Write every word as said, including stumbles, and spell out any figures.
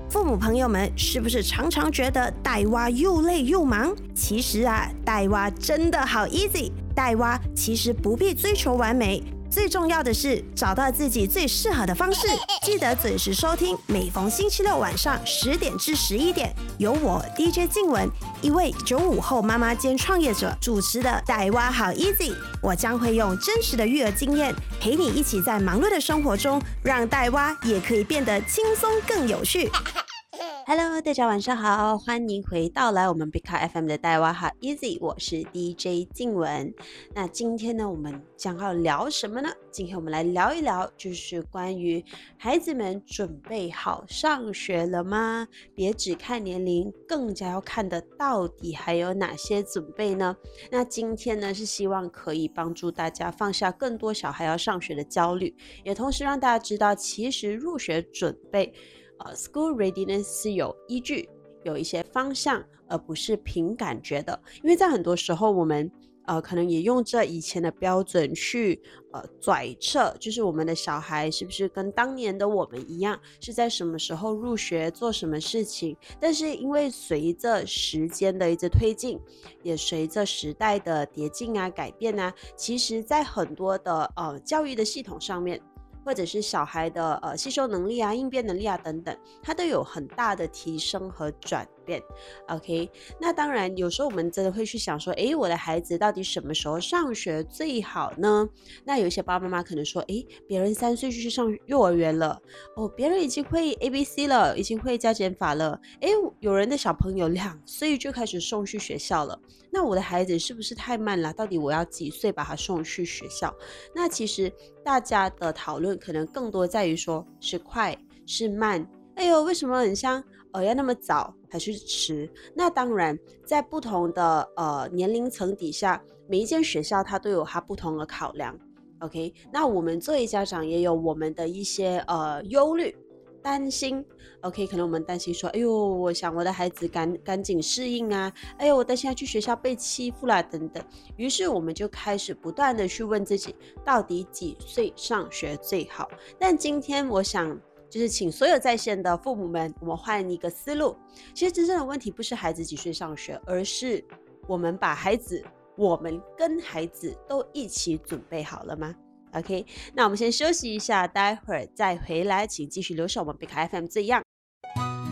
父母朋友们是不是常常觉得带娃又累又忙？其实啊，带娃真的好 easy。带娃其实不必追求完美，最重要的是找到自己最适合的方式。记得准时收听，每逢星期六晚上十点至十一点，由我 D J 静雯，一位九五后妈妈兼创业者主持的带娃好 easy。我将会用真实的育儿经验，陪你一起在忙碌的生活中，让带娃也可以变得轻松更有趣。Hello， 大家晚上好，欢迎回到来我们 Big Car F M 的带娃好 Easy， 我是 D J 静雯。那今天呢，我们将要聊什么呢？今天我们来聊一聊，就是关于孩子们准备好上学了吗？别只看年龄，更加要看的到底还有哪些准备呢？那今天呢，是希望可以帮助大家放下更多小孩要上学的焦虑，也同时让大家知道，其实入学准备呃 ，school readiness 是有依据，有一些方向，而不是凭感觉的。因为在很多时候，我们呃可能也用这以前的标准去呃揣测，就是我们的小孩是不是跟当年的我们一样，是在什么时候入学，做什么事情。但是因为随着时间的一直推进，也随着时代的迭进啊、改变啊，其实在很多的呃教育的系统上面，或者是小孩的呃吸收能力啊、应变能力啊等等，它都有很大的提升和转变。OK， 那当然有时候我们真的会去想说，诶，我的孩子到底什么时候上学最好呢？那有一些爸爸妈妈可能说，诶，别人三岁就去上幼儿园了，哦，别人已经会 A B C 了，已经会加减法了，诶，有人的小朋友两岁就开始送去学校了，那我的孩子是不是太慢了？到底我要几岁把他送去学校？那其实大家的讨论可能更多在于说是快是慢，哎呦，为什么很像呃要那么早还是迟？那当然在不同的呃年龄层底下，每一间学校它都有它不同的考量。 OK， 那我们作为家长也有我们的一些呃忧虑担心。 OK， 可能我们担心说，哎呦，我想我的孩子赶赶紧适应啊，哎呦，我担心他去学校被欺负啦等等。于是我们就开始不断的去问自己，到底几岁上学最好？但今天我想就是请所有在线的父母们，我们换一个思路。其实真正的问题不是孩子几岁上学，而是我们把孩子，我们跟孩子都一起准备好了吗？ OK， 那我们先休息一下，待会儿再回来，请继续留守我们 Big F M 这样